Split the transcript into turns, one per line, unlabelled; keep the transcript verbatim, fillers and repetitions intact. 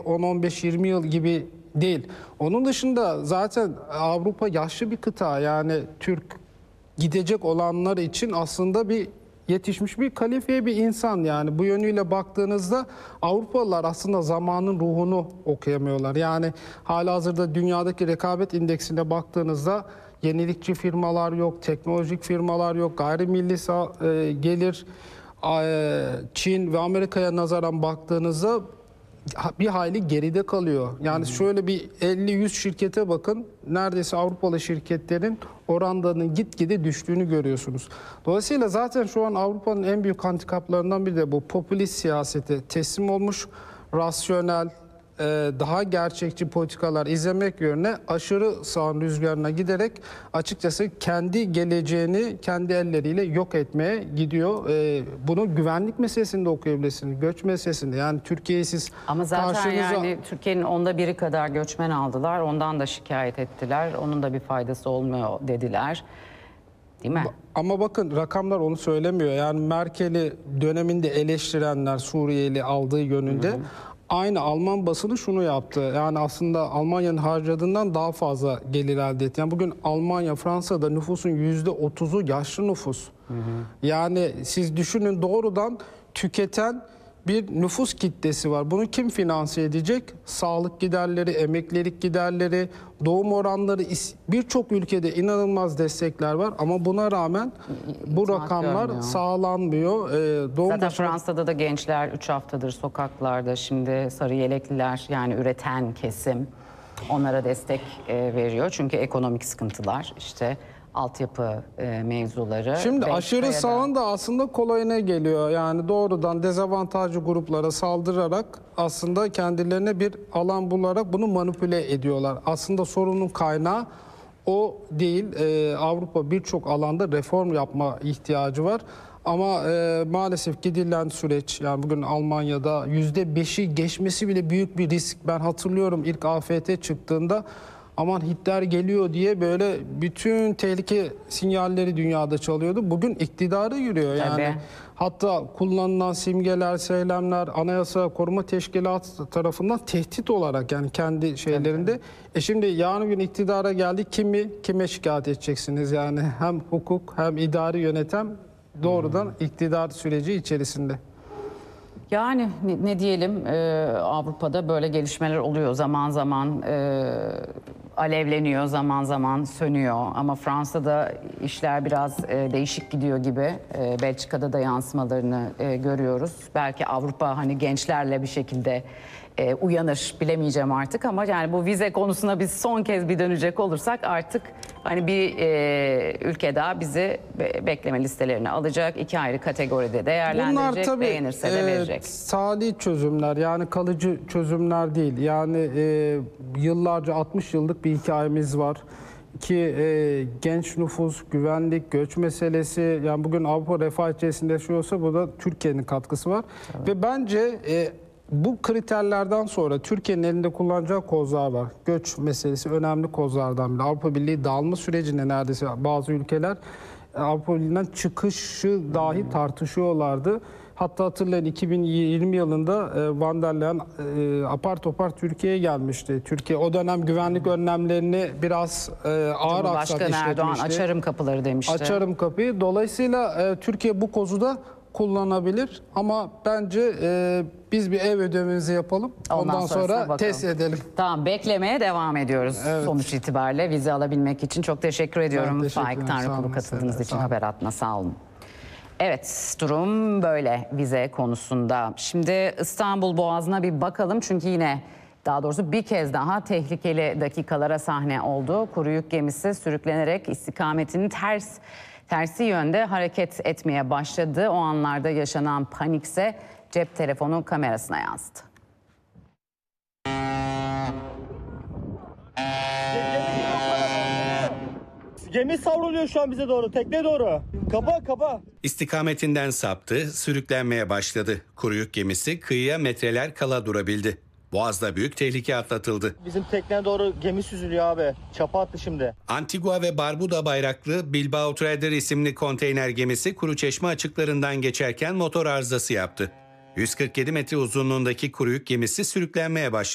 on on beş yirmi yıl gibi değil. Onun dışında zaten Avrupa yaşlı bir kıta. Yani Türk gidecek olanlar için aslında bir yetişmiş bir kalifiye bir insan. Yani bu yönüyle baktığınızda Avrupalılar aslında zamanın ruhunu okuyamıyorlar. Yani halihazırda dünyadaki rekabet indeksine baktığınızda yenilikçi firmalar yok, teknolojik firmalar yok, gayrimilli e, gelir e, Çin ve Amerika'ya nazaran baktığınızda bir hayli geride kalıyor. Yani hmm. şöyle bir elli yüz şirkete bakın. Neredeyse Avrupalı şirketlerin oranlarının gitgide düştüğünü görüyorsunuz. Dolayısıyla zaten şu an Avrupa'nın en büyük handikaplarından biri de bu popülist siyasete teslim olmuş, rasyonel, daha gerçekçi politikalar izlemek yerine aşırı sağın rüzgarına giderek açıkçası kendi geleceğini kendi elleriyle yok etmeye gidiyor. Bunu güvenlik meselesinde okuyabilirsiniz, göç meselesinde. Yani Türkiye'yi siz
ama zaten
karşınıza...
yani Türkiye'nin onda biri kadar göçmen aldılar. Ondan da şikayet ettiler. Onun da bir faydası olmuyor dediler. Değil mi?
Ama bakın rakamlar onu söylemiyor. Yani Merkel'i döneminde eleştirenler Suriyeli aldığı yönünde... Hı hı. Aynı Alman basını şunu yaptı. Yani aslında Almanya'nın harcadığından daha fazla gelir elde etti. Yani bugün Almanya, Fransa'da nüfusun yüzde otuzu yaşlı nüfus. Hı hı. Yani siz düşünün doğrudan tüketen bir nüfus kitlesi var. Bunu kim finanse edecek? Sağlık giderleri, emeklilik giderleri, doğum oranları, birçok ülkede inanılmaz destekler var. Ama buna rağmen bu İtimat rakamlar görmüyor. Sağlanmıyor. Ee, doğum
Zaten
başına...
Fransa'da da gençler üç haftadır sokaklarda. Şimdi sarı yelekliler, yani üreten kesim onlara destek e, veriyor. Çünkü ekonomik sıkıntılar, işte altyapı e, mevzuları.
Şimdi aşırı sağın da aslında kolayına geliyor. Yani doğrudan dezavantajlı gruplara saldırarak aslında kendilerine bir alan bularak bunu manipüle ediyorlar. Aslında sorunun kaynağı o değil. Ee, Avrupa birçok alanda reform yapma ihtiyacı var. Ama e, maalesef gidilen süreç, yani bugün Almanya'da yüzde beşi geçmesi bile büyük bir risk. Ben hatırlıyorum ilk A F T çıktığında aman Hitler geliyor diye böyle bütün tehlike sinyalleri dünyada çalıyordu. Bugün iktidara yürüyor yani.
Tabii.
Hatta kullanılan simgeler, söylemler Anayasa Koruma Teşkilatı tarafından tehdit olarak, yani kendi şeylerinde. Tabii. E şimdi yarın gün iktidara geldi, kimi kime şikayet edeceksiniz? Yani hem hukuk hem idari yönetim doğrudan hmm. iktidar süreci içerisinde.
Yani ne, ne diyelim, e, Avrupa'da böyle gelişmeler oluyor. Zaman zaman e, alevleniyor, zaman zaman sönüyor. Ama Fransa'da işler biraz e, değişik gidiyor gibi. E, Belçika'da da yansımalarını e, görüyoruz. Belki Avrupa hani gençlerle bir şekilde e, uyanır, bilemeyeceğim artık. Ama yani bu vize konusuna biz son kez bir dönecek olursak artık hani bir e, ülke daha bizi be bekleme listelerine alacak. İki ayrı kategoride değerlendirecek. Bunlar tabii, beğenirse de verecek.
E, salih çözümler, yani kalıcı çözümler değil. Yani e, yıllarca altmış yıllık bir hikayemiz var. Ki e, genç nüfus, güvenlik, göç meselesi, yani bugün Avrupa refah içerisinde yaşıyorsa burada Türkiye'nin katkısı var. Evet. Ve bence e, bu kriterlerden sonra Türkiye'nin elinde kullanacağı kozlar var. Göç meselesi önemli kozlardan biri. Avrupa Birliği dağılma sürecinde neredeyse bazı ülkeler Avrupa Birliği'nden çıkışı dahi tartışıyorlardı. Hatta hatırlayın iki bin yirmi yılında Van der Leyen apar topar Türkiye'ye gelmişti. Türkiye o dönem güvenlik önlemlerini biraz ağır aksat işletmişti.
Erdoğan açarım kapıları demişti.
Açarım kapıyı. Dolayısıyla Türkiye bu kozu da kullanabilir ama bence e, biz bir ev ödevimizi yapalım. Ondan, Ondan sonra test edelim.
Tamam, beklemeye devam ediyoruz. Evet. Sonuç itibariyle vize alabilmek için çok teşekkür ediyorum.
Teşekkür
Faik Tanrıkulu katıldığınız için Haber Hat'ına sağ olun. Evet, durum böyle vize konusunda. Şimdi İstanbul Boğazı'na bir bakalım çünkü yine, daha doğrusu bir kez daha tehlikeli dakikalara sahne oldu. Kuru yük gemisi sürüklenerek istikametinin ters tersi yönde hareket etmeye başladı. O anlarda yaşanan panikse cep telefonu kamerasına yansıdı.
Gemi savruluyor şu an bize doğru, tekne doğru. Kapa kapa.
İstikametinden saptı, sürüklenmeye başladı. Kuru yük gemisi kıyıya metreler kala durabildi. Boğaz'da büyük tehlike atlatıldı.
Bizim tekneye doğru gemi süzülüyor abi. Çapa attı şimdi.
Antigua ve Barbuda bayraklı Bilbao Trader isimli konteyner gemisi Kuruçeşme açıklarından geçerken motor arızası yaptı. yüz kırk yedi metre uzunluğundaki kuru yük gemisi sürüklenmeye başladı.